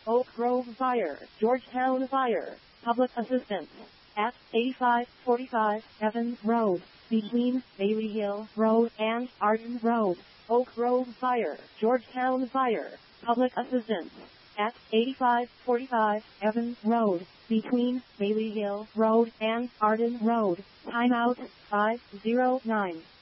Oak Grove Fire, Georgetown Fire, public assistance at 8545 Evans Road, between Bailey Hill Road and Arden Road. Oak Grove Fire, Georgetown Fire, public assistance at 8545 Evans Road, between Bailey Hill Road and Arden Road. Timeout 509.